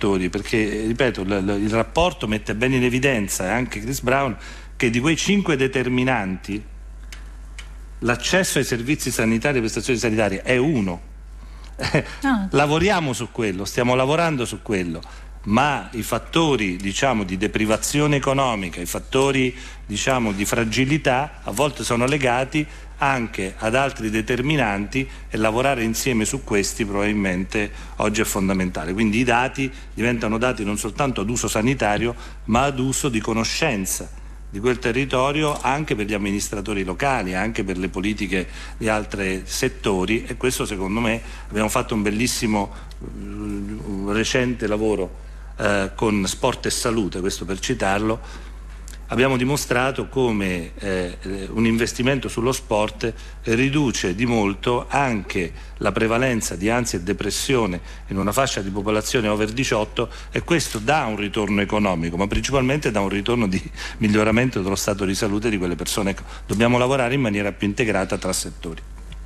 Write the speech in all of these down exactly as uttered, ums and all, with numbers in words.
fattori, perché ripeto, l- l- il rapporto mette bene in evidenza, e anche Chris Brown, che di quei cinque determinanti l'accesso ai servizi sanitari e prestazioni sanitarie è uno. Ah. Lavoriamo su quello, stiamo lavorando su quello, ma i fattori, diciamo, di deprivazione economica, i fattori, diciamo, di fragilità a volte sono legati anche ad altri determinanti, e lavorare insieme su questi probabilmente oggi è fondamentale. Quindi i dati diventano dati non soltanto ad uso sanitario, ma ad uso di conoscenza di quel territorio, anche per gli amministratori locali, anche per le politiche di altri settori, e questo secondo me abbiamo fatto un bellissimo uh, recente lavoro uh, con Sport e Salute, questo per citarlo. Abbiamo dimostrato come eh, un investimento sullo sport riduce di molto anche la prevalenza di ansia e depressione in una fascia di popolazione over diciotto, e questo dà un ritorno economico, ma principalmente dà un ritorno di miglioramento dello stato di salute di quelle persone. Dobbiamo lavorare in maniera più integrata tra settori.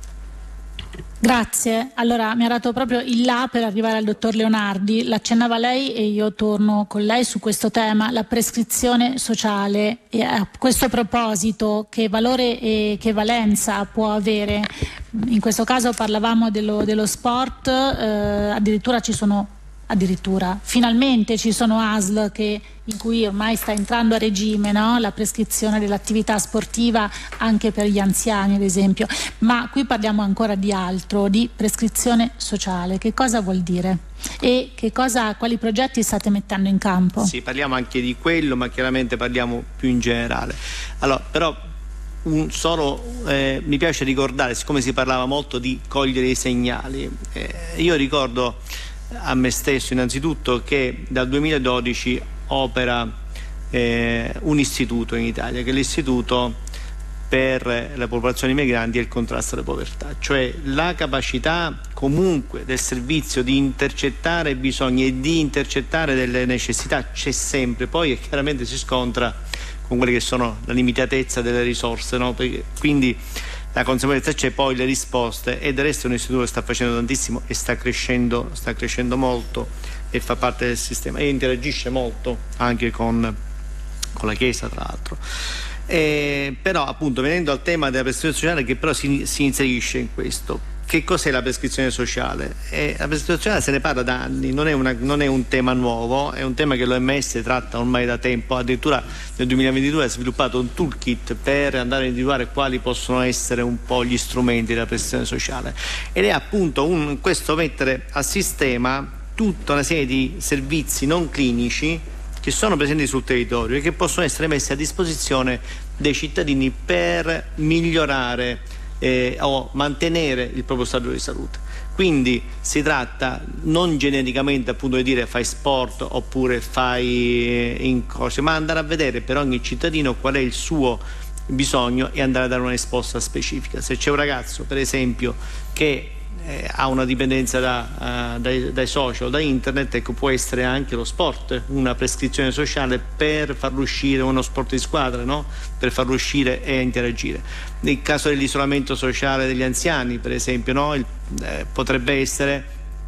Grazie. Allora, mi ha dato proprio il là per arrivare al dottor Leonardi. L'accennava lei e io torno con lei su questo tema, la prescrizione sociale. E a questo proposito, che valore e che valenza può avere? In questo caso parlavamo dello, dello sport, eh, addirittura ci sono addirittura finalmente ci sono A S L che, in cui ormai sta entrando a regime, no? La prescrizione dell'attività sportiva anche per gli anziani, ad esempio, ma qui parliamo ancora di altro, di prescrizione sociale. Che cosa vuol dire e che cosa, quali progetti state mettendo in campo? Sì, parliamo anche di quello, ma chiaramente parliamo più in generale. Allora, però un solo eh, mi piace ricordare, siccome si parlava molto di cogliere i segnali, eh, io ricordo a me stesso innanzitutto che dal duemiladodici opera eh, un istituto in Italia, che è l'istituto per le popolazioni migranti e il contrasto alla povertà, cioè la capacità comunque del servizio di intercettare i bisogni e di intercettare delle necessità c'è sempre, poi e chiaramente si scontra con quelle che sono la limitatezza delle risorse, no? Perché, quindi la consapevolezza c'è, poi le risposte, e del resto è un istituto che sta facendo tantissimo e sta crescendo, sta crescendo molto e fa parte del sistema e interagisce molto anche con, con la Chiesa, tra l'altro. Eh, però appunto, venendo al tema della prescrizione sociale, che però si, si inserisce in questo, che cos'è la prescrizione sociale? Eh, la prescrizione sociale se ne parla da anni, non è, una, non è un tema nuovo, è un tema che l'O M S tratta ormai da tempo, addirittura nel duemilaventidue ha sviluppato un toolkit per andare a individuare quali possono essere un po' gli strumenti della prescrizione sociale, ed è appunto un, questo mettere a sistema tutta una serie di servizi non clinici che sono presenti sul territorio e che possono essere messi a disposizione dei cittadini per migliorare eh, o mantenere il proprio stato di salute. Quindi si tratta non genericamente appunto di dire fai sport oppure fai in cose, ma andare a vedere per ogni cittadino qual è il suo bisogno e andare a dare una risposta specifica. Se c'è un ragazzo, per esempio, che Eh, ha una dipendenza da, uh, dai, dai social, da internet, ecco, può essere anche lo sport una prescrizione sociale per farlo uscire, uno sport di squadra, no? Per farlo uscire e interagire. Nel caso dell'isolamento sociale degli anziani, per esempio, no? Il, eh, potrebbe essere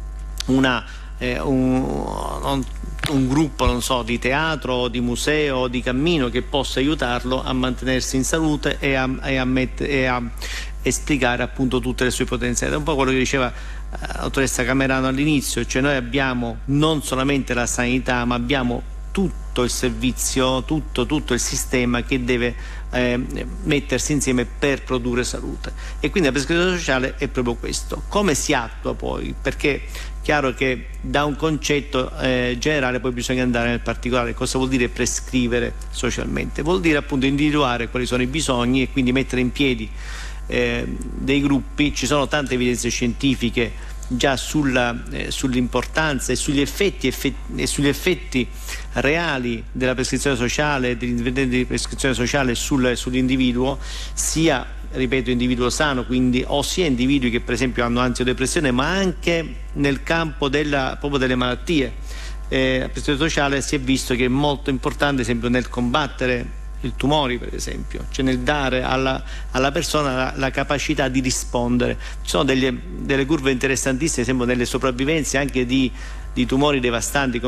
una, eh, un, un, un gruppo, non so, di teatro, di museo, di cammino che possa aiutarlo a mantenersi in salute e a, e a, met- e a esplicare appunto tutte le sue potenzialità. Un po' quello che diceva eh, la dottoressa Camerano all'inizio, cioè noi abbiamo non solamente la sanità, ma abbiamo tutto il servizio, tutto, tutto il sistema che deve eh, mettersi insieme per produrre salute, e quindi la prescrizione sociale è proprio questo. Come si attua poi? Perché è chiaro che da un concetto eh, generale poi bisogna andare nel particolare. Cosa vuol dire prescrivere socialmente? Vuol dire appunto individuare quali sono i bisogni e quindi mettere in piedi Eh, dei gruppi. Ci sono tante evidenze scientifiche già sulla, eh, sull'importanza e sugli effetti, effetti, e sugli effetti reali della prescrizione sociale, degli interventi di prescrizione sociale sul, sull'individuo, sia, ripeto, individuo sano, quindi o sia individui che per esempio hanno ansiodepressione, ma anche nel campo della, proprio delle malattie. Eh, la prescrizione sociale si è visto che è molto importante, ad esempio, nel combattere i tumori, per esempio, cioè nel dare alla, alla persona la, la capacità di rispondere. Ci sono delle, delle curve interessantissime, ad esempio nelle sopravvivenze anche di, di tumori devastanti